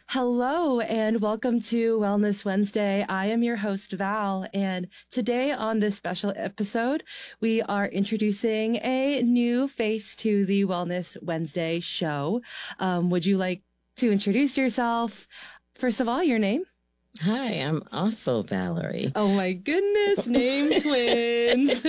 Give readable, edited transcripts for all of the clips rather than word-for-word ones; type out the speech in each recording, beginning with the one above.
Hello and welcome to Wellness Wednesday. I am your host, Val, and today on this special episode, we are introducing a new face to the Wellness Wednesday show. Would you like to introduce yourself? First of all, your name? Hi, I'm also Valerie. Oh my goodness, name twins.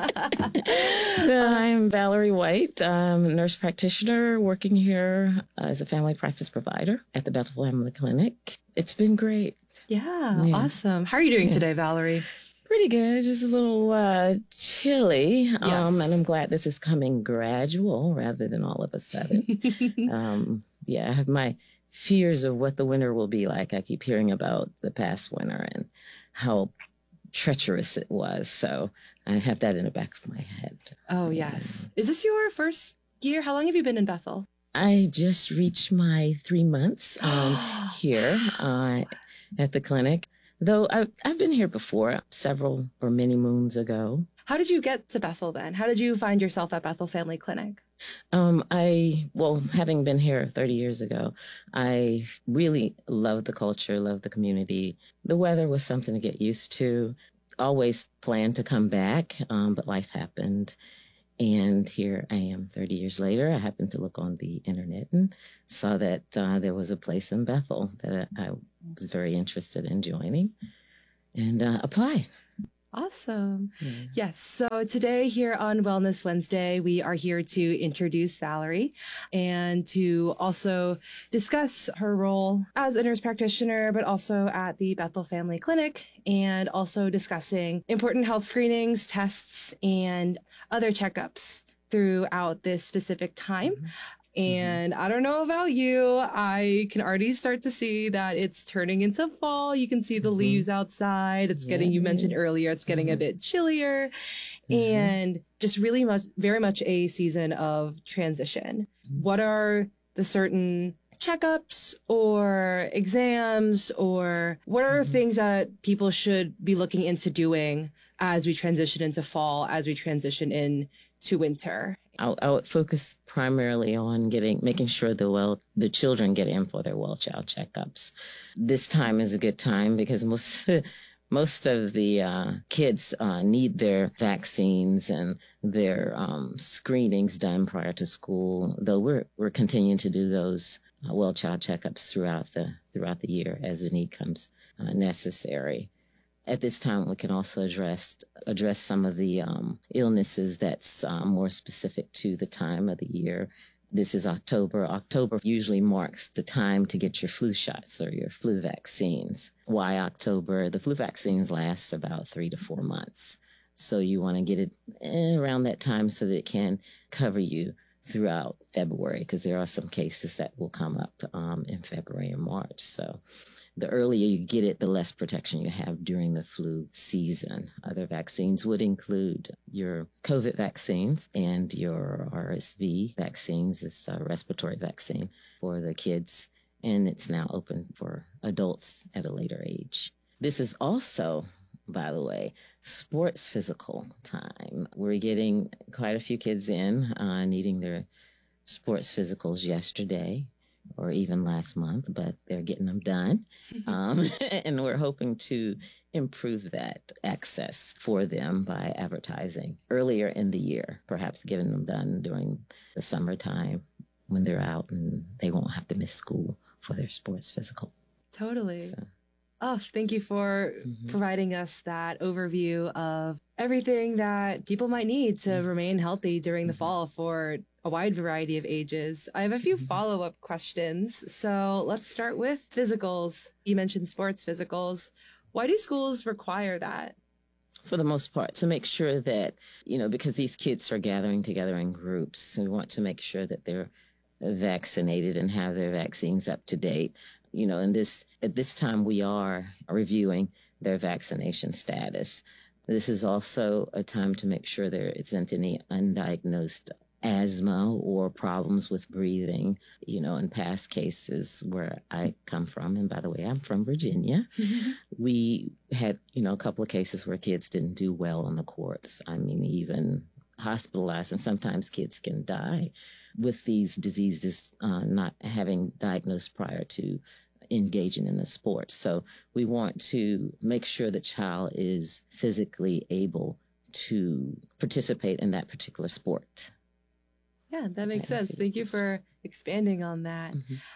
I'm Valerie White. I'm a nurse practitioner working here as a family practice provider at the Bethel Family Clinic. It's been great. Yeah, awesome. How are you doing today, Valerie? Pretty good. Just a little chilly. Yes. And I'm glad this is coming gradual rather than all of a sudden. I have my fears of what the winter will be like. I keep hearing about the past winter and how treacherous it was. So I have that in the back of my head. Oh, yes. Is this your first year? How long have you been in Bethel? I just reached my 3 months here at the clinic, though I've been here before, several or many moons ago. How did you get to Bethel then? How did you find yourself at Bethel Family Clinic? Having been here 30 years ago, I really loved the culture, loved the community. The weather was something to get used to. Always planned to come back, but life happened. And here I am 30 years later. I happened to look on the internet and saw that there was a place in Bethel that I was very interested in joining and applied. Awesome. Yeah. Yes. So today here on Wellness Wednesday, we are here to introduce Valerie and to also discuss her role as a nurse practitioner, but also at the Bethel Family Clinic, and also discussing important health screenings, tests, and other checkups throughout this specific time. Mm-hmm. And I don't know about you, I can already start to see that it's turning into fall. You can see the leaves outside. It's getting, you mentioned earlier, it's getting a bit chillier and just really very much a season of transition. What are the certain checkups or exams, or what are things that people should be looking into doing as we transition into fall, as we transition into winter? I would focus primarily on making sure the children get in for their well child checkups. This time is a good time because most of the kids need their vaccines and their screenings done prior to school. Though we're continuing to do those well child checkups throughout the year as the need comes necessary. At this time, we can also address some of the illnesses that's more specific to the time of the year. This is October. October usually marks the time to get your flu shots or your flu vaccines. Why October? The flu vaccines last about 3 to 4 months. So you want to get it around that time so that it can cover you throughout February, because there are some cases that will come up in February and March. So the earlier you get it, the less protection you have during the flu season. Other vaccines would include your COVID vaccines and your RSV vaccines. It's a respiratory vaccine for the kids, and it's now open for adults at a later age. This is also, by the way, sports physical time. We're getting quite a few kids in needing their sports physicals yesterday or even last month, but they're getting them done. And we're hoping to improve that access for them by advertising earlier in the year, perhaps getting them done during the summertime when they're out and they won't have to miss school for their sports physical. Totally. Oh, thank you for providing us that overview of everything that people might need to remain healthy during the fall for a wide variety of ages. I have a few follow-up questions. So let's start with physicals. You mentioned sports physicals. Why do schools require that? For the most part, to make sure that, because these kids are gathering together in groups, so we want to make sure that they're vaccinated and have their vaccines up to date. At this time, we are reviewing their vaccination status. This is also a time to make sure there isn't any undiagnosed asthma or problems with breathing. In past cases where I come from, and by the way, I'm from Virginia, we had, a couple of cases where kids didn't do well on the courts. I mean, even hospitalized, and sometimes kids can die with these diseases not having diagnosed prior to engaging in the sport. So we want to make sure the child is physically able to participate in that particular sport. Yeah, that makes sense. Thank you for expanding on that.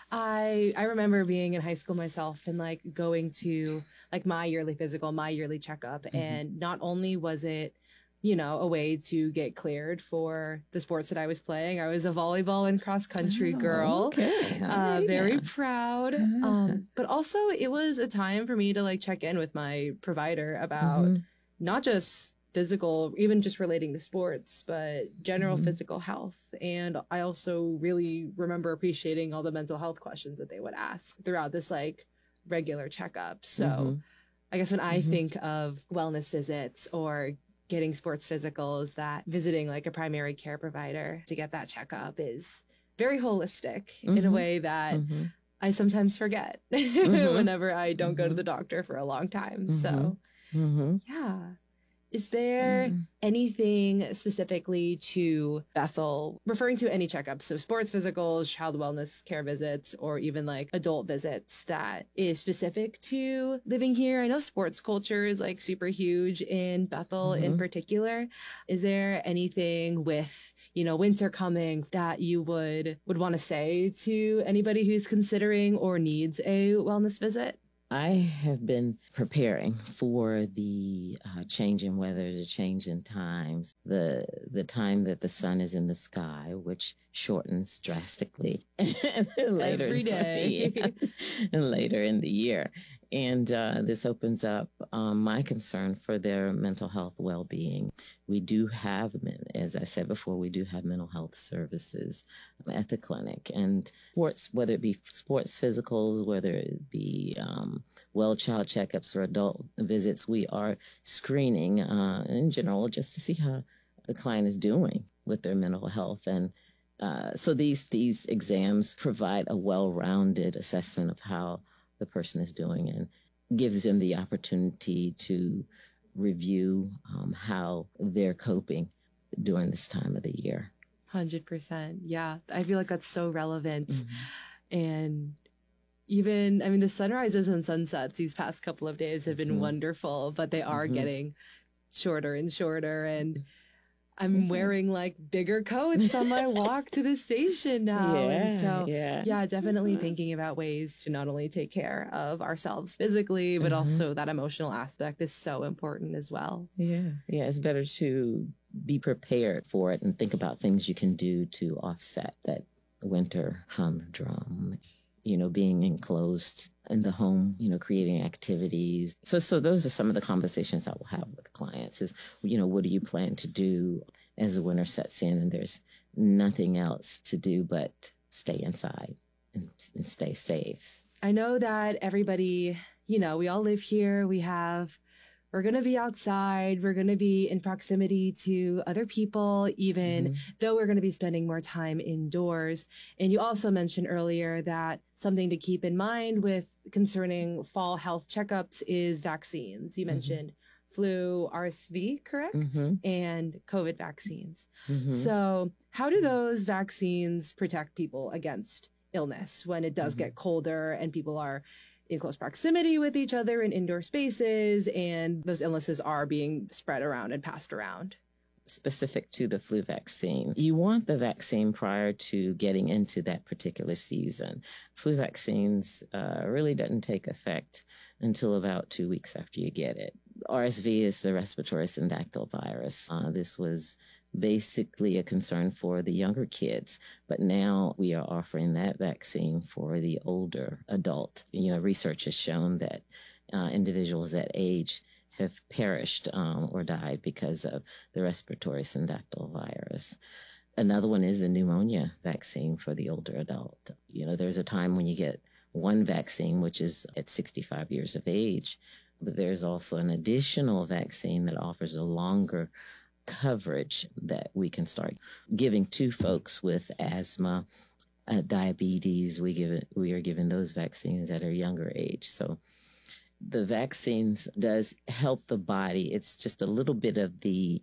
I remember being in high school myself and like going to like my yearly physical, my yearly checkup. And not only was it, you know, a way to get cleared for the sports that I was playing. I was a volleyball and cross country girl. Okay. Very proud. But also it was a time for me to like check in with my provider about not just physical, even just relating to sports, but general physical health. And I also really remember appreciating all the mental health questions that they would ask throughout this like regular checkup. So I guess when I think of wellness visits or getting sports physicals, that visiting like a primary care provider to get that checkup is very holistic in a way that I sometimes forget whenever I don't go to the doctor for a long time. So yeah. Is there anything specifically to Bethel, referring to any checkups, so sports physicals, child wellness care visits, or even like adult visits, that is specific to living here? I know sports culture is like super huge in Bethel in particular. Is there anything with, you know, winter coming that you would want to say to anybody who's considering or needs a wellness visit? I have been preparing for the change in weather, the change in times, the time that the sun is in the sky, which shortens drastically later every day and later in the year. And this opens up my concern for their mental health well-being. We do have, as I said before, we do have mental health services at the clinic. And sports, whether it be sports physicals, whether it be well child checkups or adult visits, we are screening in general just to see how the client is doing with their mental health. And so these exams provide a well-rounded assessment of how the person is doing and gives them the opportunity to review how they're coping during this time of the year. 100%. Yeah. I feel like that's so relevant. And even, I mean, the sunrises and sunsets these past couple of days have been wonderful, but they are getting shorter and shorter. And I'm wearing like bigger coats on my walk to the station now. And so, yeah, definitely thinking about ways to not only take care of ourselves physically, but also that emotional aspect is so important as well. Yeah. It's better to be prepared for it and think about things you can do to offset that winter humdrum. You know, being enclosed in the home, you know, creating activities. So those are some of the conversations I will have with clients is, you know, what do you plan to do as the winter sets in and there's nothing else to do but stay inside and stay safe. I know that everybody, you know, we all live here. We're going to be outside. We're going to be in proximity to other people, even though we're going to be spending more time indoors. And you also mentioned earlier that something to keep in mind with concerning fall health checkups is vaccines. You mentioned flu, RSV, correct? And COVID vaccines. So how do those vaccines protect people against illness when it does get colder and people are in close proximity with each other in indoor spaces and those illnesses are being spread around and passed around? Specific to the flu vaccine, you want the vaccine prior to getting into that particular season. Flu vaccines really doesn't take effect until about 2 weeks after you get it. RSV is the respiratory syncytial virus. This was basically a concern for the younger kids, but now we are offering that vaccine for the older adult. You know, research has shown that individuals that age have perished or died because of the respiratory syncytial virus. Another one is a pneumonia vaccine for the older adult. You know, there's a time when you get one vaccine, which is at 65 years of age, but there's also an additional vaccine that offers a longer coverage that we can start giving to folks with asthma, diabetes. We are giving those vaccines at a younger age. So the vaccines does help the body. It's just a little bit of the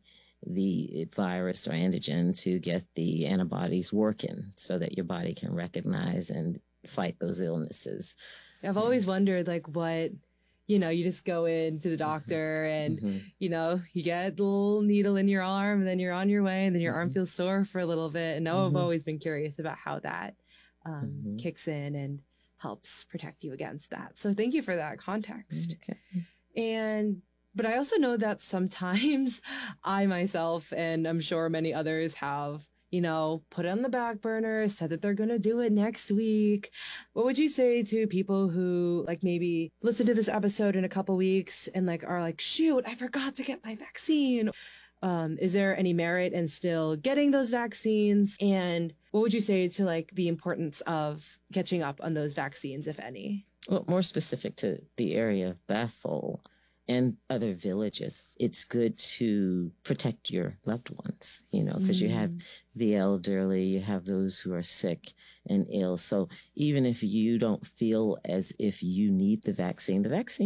virus or antigen to get the antibodies working so that your body can recognize and fight those illnesses. I've always wondered, like, what, you just go into the doctor and, you get the little needle in your arm and then you're on your way and then your arm feels sore for a little bit. And I've always been curious about how that kicks in and helps protect you against that. So thank you for that context. Okay. But I also know that sometimes I myself, and I'm sure many others have, put it on the back burner, said that they're going to do it next week. What would you say to people who like maybe listen to this episode in a couple weeks and like are like, shoot, I forgot to get my vaccine? Is there any merit in still getting those vaccines? And what would you say to like the importance of catching up on those vaccines, if any? Well, more specific to the area of Bethel and other villages, it's good to protect your loved ones, because you have the elderly, you have those who are sick and ill. So even if you don't feel as if you need the vaccine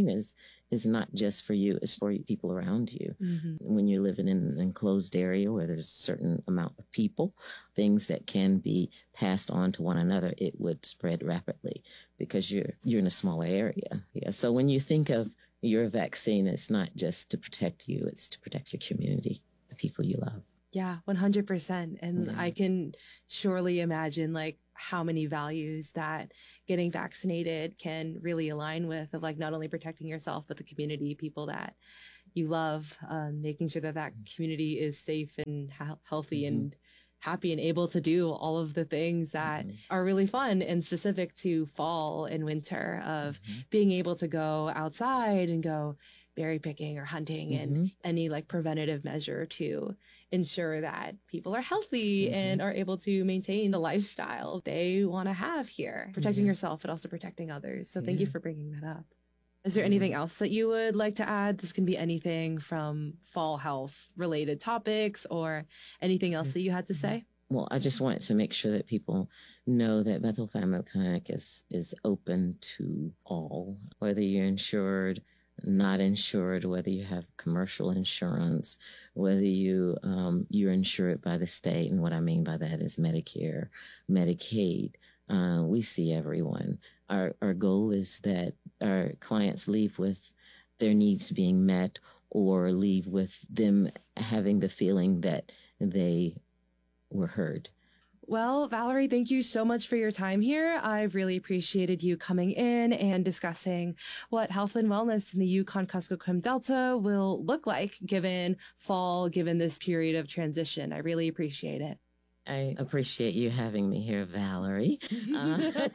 is not just for you, it's for people around you. When you're living in an enclosed area where there's a certain amount of people, things that can be passed on to one another, it would spread rapidly because you're in a smaller area. Yeah. So when you think of your vaccine, it's not just to protect you, it's to protect your community, the people you love. Yeah, 100%. And I can surely imagine like how many values that getting vaccinated can really align with, of like not only protecting yourself, but the community, people that you love, making sure that that community is safe and healthy and happy and able to do all of the things that are really fun and specific to fall and winter, of being able to go outside and go berry picking or hunting and any like preventative measure to ensure that people are healthy and are able to maintain the lifestyle they want to have here, protecting yourself, but also protecting others. So thank you for bringing that up. Is there anything else that you would like to add? This can be anything from fall health related topics or anything else that you had to say. Well, I just wanted to make sure that people know that Bethel Family Clinic is open to all, whether you're insured, not insured, whether you have commercial insurance, whether you're insured by the state. And what I mean by that is Medicare, Medicaid. We see everyone. Our goal is that our clients leave with their needs being met or leave with them having the feeling that they were heard. Well, Valerie, thank you so much for your time here. I've really appreciated you coming in and discussing what health and wellness in the Yukon-Kuskokwim Delta will look like given fall, given this period of transition. I really appreciate it. I appreciate you having me here, Valerie. Yes,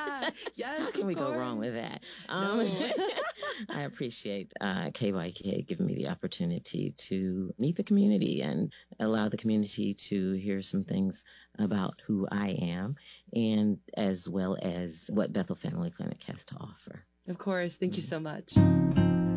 how can we go wrong with that? No. I appreciate KYK giving me the opportunity to meet the community and allow the community to hear some things about who I am and as well as what Bethel Family Clinic has to offer. Of course. Thank you so much.